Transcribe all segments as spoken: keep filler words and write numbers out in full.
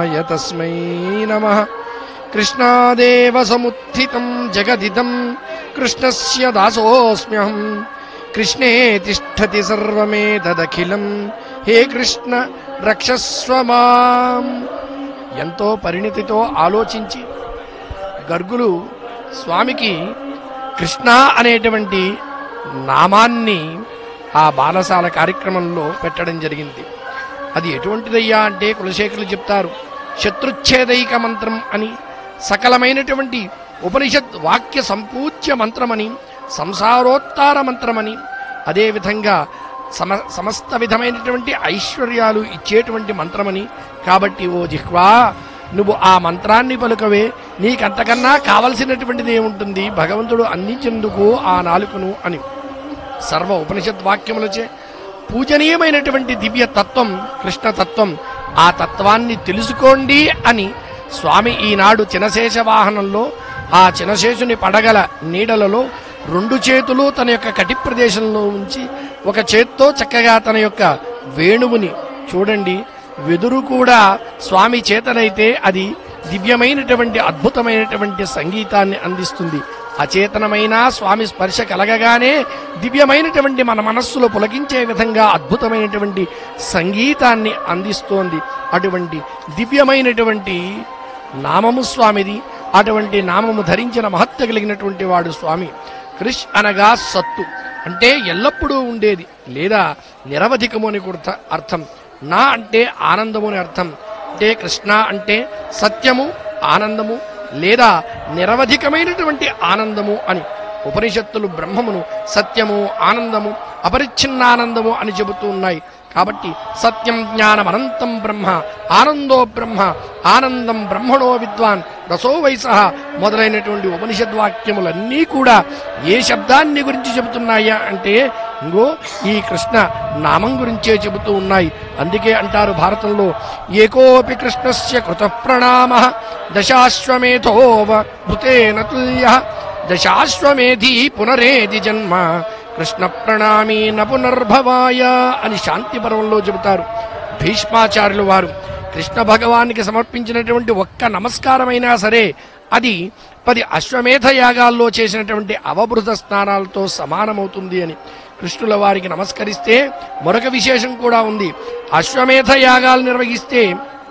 కృష్ణాయ తస్మై నమః. కృష్ణాదేవ సముత్థితం జగదిదం కృష్ణస్య దాసోస్మ్యహం. కృష్ణే తిష్టతి సర్వమేతదఖిలం హే కృష్ణ రక్షస్వ మాం. ఎంతో పరిణితితో ఆలోచించి గర్గులు స్వామికి కృష్ణ అనేటువంటి నామాన్ని ఆ బాలసాల కార్యక్రమంలో పెట్టడం జరిగింది. అది ఎటువంటిదయ్యా అంటే కులశేఖరులు చెప్తారు, శత్రుచ్ఛేదైక మంత్రం అని, సకలమైనటువంటి ఉపనిషత్ వాక్య సంపూజ్య మంత్రమని, సంసారోత్తార మంత్రమని, అదేవిధంగా సమ సమస్త విధమైనటువంటి ఐశ్వర్యాలు ఇచ్చేటువంటి మంత్రమని. కాబట్టి ఓ జిహ్వా, నువ్వు ఆ మంత్రాన్ని పలుకవే, నీకంతకన్నా కావలసినటువంటిది ఏముంటుంది భగవంతుడు అందించేందుకు ఆ నాలుకను అని. సర్వ ఉపనిషత్ వాక్యములచే పూజనీయమైనటువంటి దివ్య తత్వం కృష్ణతత్వం. ఆ తత్వాన్ని తెలుసుకోండి అని స్వామి ఈనాడు చినశేష వాహనంలో ఆ చినశేషుని పడగల నీడలలో రెండు చేతులు తన యొక్క కటి ప్రదేశంలో ఉంచి ఒక చేత్తో చక్కగా తన యొక్క వేణువుని చూడండి, వెదురు కూడా స్వామి చేతనైతే అది దివ్యమైనటువంటి అద్భుతమైనటువంటి సంగీతాన్ని అందిస్తుంది. అచేతనమైన స్వామి స్పర్శ కలగగానే దివ్యమైనటువంటి మన మనస్సులో పులకించే విధంగా అద్భుతమైనటువంటి సంగీతాన్ని అందిస్తోంది. అటువంటి దివ్యమైనటువంటి నామము స్వామిది. అటువంటి నామము ధరించిన మహత్వ కలిగినటువంటి వాడు స్వామి. కృష్ అనగా సత్తు అంటే ఎల్లప్పుడూ ఉండేది లేదా నిరవధికము అని కూడా అర్థం. నా అంటే ఆనందము అని అర్థం. అంటే కృష్ణ అంటే సత్యము, ఆనందము లేదా నిరవధికమైనటువంటి ఆనందము అని. ఉపనిషత్తులు బ్రహ్మమును సత్యము, ఆనందము, అపరిచ్ఛిన్నానందము అని చెబుతూ ఉన్నాయి. కాబట్టి సత్యం జ్ఞానం అనంతం బ్రహ్మ, ఆనందో బ్రహ్మ, ఆనందం బ్రహ్మణో విద్వాన్, రసో వైసహ మొదలైనటువంటి ఉపనిషద్వాక్యములన్నీ కూడా ఏ శబ్దాన్ని గురించి చెబుతున్నాయా అంటే ఇంగో ఈ కృష్ణ నామం గురించే చెబుతూ ఉన్నాయి. అందుకే అంటారు భారతంలో, ఏకోపి కృష్ణస్య కృత ప్రణామ దశాశ్వమేధోవ భృతేన తుల్య దశాశ్వమేధి పునరేది జన్మ కృష్ణ ప్రణామీ న పునర్భవాయ అని శాంతి పర్వంలో చెబుతారు భీష్మాచార్యులు వారు. కృష్ణ భగవానికి సమర్పించినటువంటి ఒక్క నమస్కారమైనా సరే అది పది అశ్వమేధ యాగాల్లో చేసినటువంటి అవబృత స్నానాలతో సమానమవుతుంది అని. కృష్ణుల వారికి నమస్కరిస్తే మరొక విశేషం కూడా ఉంది. అశ్వమేధ యాగాలు నిర్వహిస్తే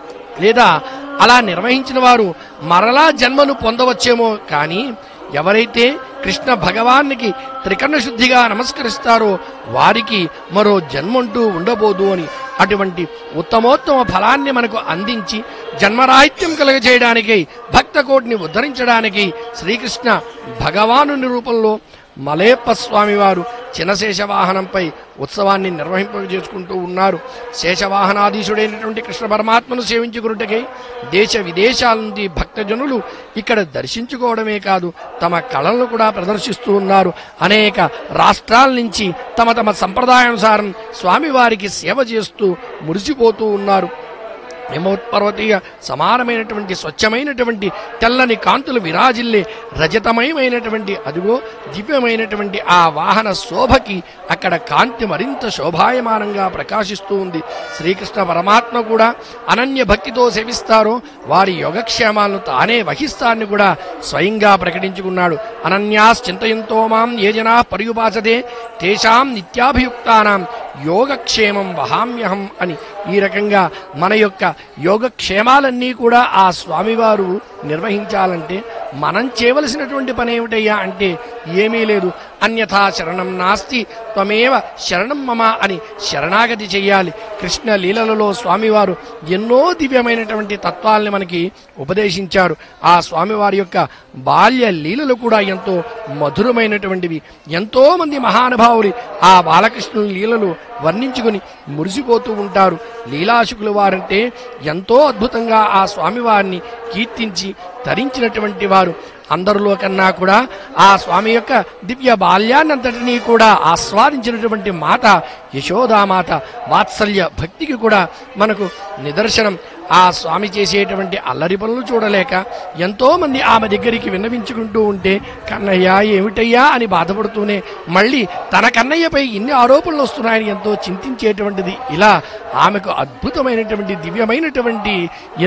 లేదా అలా నిర్వహించిన వారు మరలా జన్మను పొందవచ్చేమో, కానీ ఎవరైతే కృష్ణ భగవానికి త్రికరణ శుద్ధిగా నమస్కరిస్తారో వారికి మరో జన్మంటూ ఉండబోదు అని. అటువంటి ఉత్తమోత్తమ ఫలాన్ని మనకు అందించి జన్మరాహిత్యం కలగజేయడానికి, భక్త కోటిని ఉద్ధరించడానికి శ్రీకృష్ణ భగవానుని రూపంలో మలయప్ప స్వామి వారు చినశేషవాహనంపై ఉత్సవాన్ని నిర్వహింపజేసుకుంటూ ఉన్నారు. శేషవాహనాధీశుడైనటువంటి కృష్ణ పరమాత్మను సేవించుకున్నట్టుకై దేశ విదేశాల నుండి భక్తజనులు ఇక్కడ దర్శించుకోవడమే కాదు తమ కళలను కూడా ప్రదర్శిస్తూ ఉన్నారు. అనేక రాష్ట్రాల నుంచి తమ తమ సంప్రదాయానుసారం స్వామివారికి సేవ చేస్తూ మురిసిపోతూ ఉన్నారు. హిమోత్పర్వతీయ సమానమైనటువంటి స్వచ్ఛమైనటువంటి తెల్లని కాంతులు విరాజిల్లే రజతమయమైనటువంటి అదిగో దివ్యమైనటువంటి ఆ వాహన శోభకి అక్కడ కాంతి మరింత శోభాయమానంగా ప్రకాశిస్తూ ఉంది. శ్రీకృష్ణ పరమాత్మ కూడా అనన్య భక్తితో సేవిస్తారో వారి యోగక్షేమాలను తానే వహిస్తాన్ని కూడా స్వయంగా ప్రకటించుకున్నాడు. అనన్యాస్ చింతయంతో మాం ఏ జనా పర్యుపాసతే తేషాం నిత్యాభియుక్తానాం యోగక్షేమం వహామ్యహం అని. ఈ రకంగా మన యొక్క యోగక్షేమాలన్నీ కూడా ఆ స్వామివారు నిర్వహించాలంటే మనం చేయవలసినటువంటి పని ఏమిటయ్యా అంటే ఏమీ లేదు. అన్యథా శరణం నాస్తి త్వమేవ శరణం మమ అని శరణాగతి చెయ్యాలి. కృష్ణ లీలలలో స్వామివారు ఎన్నో దివ్యమైనటువంటి తత్వాల్ని మనకి ఉపదేశించారు. ఆ స్వామివారి యొక్క బాల్య లీలలు కూడా ఎంతో మధురమైనటువంటివి. ఎంతో మంది మహానుభావులు ఆ బాలకృష్ణుని లీలలు వర్ణించుకుని మురిసిపోతూ ఉంటారు. లీలాశుకుల వారంటే ఎంతో అద్భుతంగా ఆ స్వామివారిని కీర్తించి తరించినటువంటి వారు. అందరిలో కన్నా కూడా ఆ స్వామి యొక్క దివ్య బాల్యాన్నంతటినీ కూడా ఆస్వాదించినటువంటి మాత యశోదామాత వాత్సల్య భక్తికి కూడా మనకు నిదర్శనం. ఆ స్వామి చేసేటువంటి అల్లరి పనులు చూడలేక ఎంతో మంది ఆమె దగ్గరికి విన్నవించుకుంటూ ఉంటే కన్నయ్య ఏమిటయ్యా అని బాధపడుతూనే మళ్ళీ తన కన్నయ్యపై ఇన్ని ఆరోపణలు వస్తున్నాయని ఎంతో చింతించేటువంటిది. ఇలా ఆమెకు అద్భుతమైనటువంటి దివ్యమైనటువంటి